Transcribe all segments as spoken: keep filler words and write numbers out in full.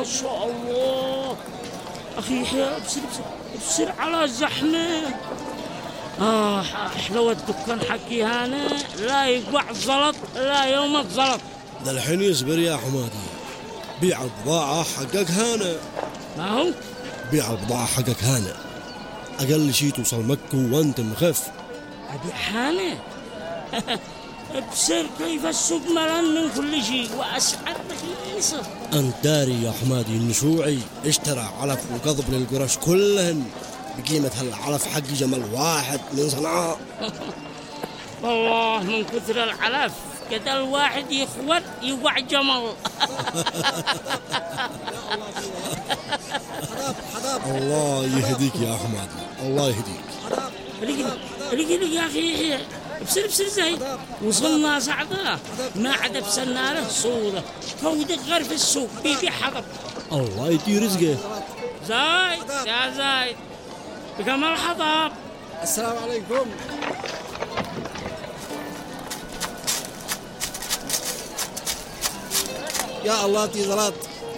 شاء الله. أخي يحيى ابصر ابصر ابصر على الزحمة. آه حلوة الدكان حكي هانا، لا يقوع الزلط لا يوم الزلط. ذا الحين يصبر يا حمادي، بيع البضاعة حقك هانا. ما هو؟ بيع البضاعة حقك هانا، أقل شي توصل مكة وأنت مخف. أبيع هانا؟ ابصر كيف السوق ملان من كل شيء وأسعار رخيصة. أنت داري يا حمادي إن شوعي اشترى علف وقضب للقرش كلهن بقيمة هالعلف حق جمل واحد من صنعاء. والله من كثر العلف قد الواحد يخور يوقع جمل. الله يهديك يا حمادي، الله يهديك. لقي لقي لقي يا أخي ابصر ابصر زايد، وصلنا سعدة ما عاد بسنا له صورة، فودك غير في السوق بيبيع حضب. الله يدي رزقه. زايد يا زايد بكم الحضب. السلام عليكم. يا الله تي زلط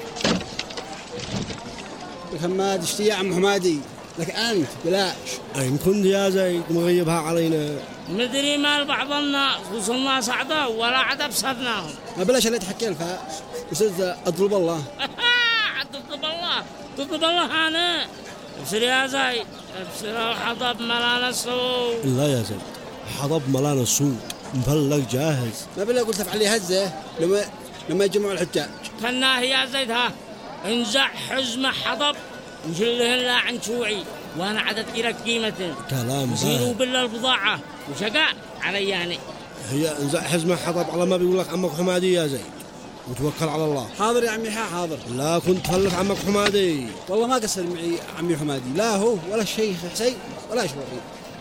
بكم تشتي يا عم حمادي، لك أنت بلاش. أين كنت يا زايد مغيبها علينا؟ مدري مال بعض الناس، وصلنا سعدة ولا عاد بصدناهم. ما بلاش اللي تحكي فيها وصرت أطلب الله. تطلب الله تطلب الله أنا. ابصر يا زايد ابصر الحضب ملان السوق. لا يا زايد، حضب ملان السوق مبلغ جاهز. ما بلا قلت افعل لي هزة لما لما يجمعوا الحجاج. كناه يا زيد ها انزع حزمة حضب وجلهن لا عن شوعي وانا عدد لك قيمة. كلام يصيروا بالله البضاعة وشقاء علي يعني. هي انزع حزمة حضب على ما بيقول لك عمك حمادي يا زيد، وتوكل على الله. حاضر يا عمي حاضر. لا كنت تفلت عمك حمادي. والله ما قصر معي عمي حمادي، لا هو ولا الشيخ حسين ولا شوعي.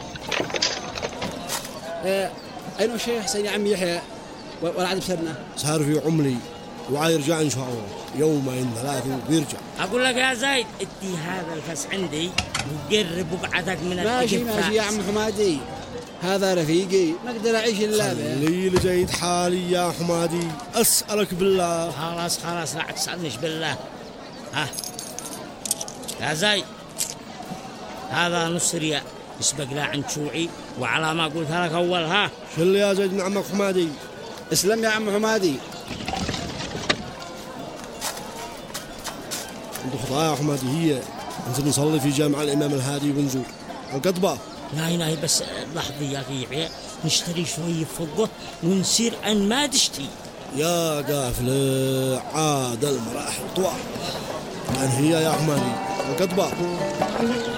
اه أين الشيخ حسين يا عمي يحيى ولا عاد بسرنا؟ صار في عمري وعيرجع إن شاء الله يومين ثلاثة وبيرجع. أقول لك يا زايد ادي هذا الفس عندي وقرب بقعدك من ماشي ماشي يا عم حمادي، هذا رفيقي ما اقدر أعيش إلا به. خلي لي زايد حالي يا حمادي أسألك بالله. خلاص خلاص لا تسألنيش بالله. ها يا زايد هذا نص ريال يسبق لا عند شوعي وعلى ما قلت لك أول. ها شل يا زيد من عمك حمادي. اسلم يا عم حمادي. عند خطايا حمادي هي ننزل نصلي في جامع الإمام الهادي ونزور القطبة. لا لا بس لحظة يا أخي نشتري شوية فضة ونصير أن ما تشتي. يا قافلة عاد المراحل طوال. يعني هي يا حمادي القطبة.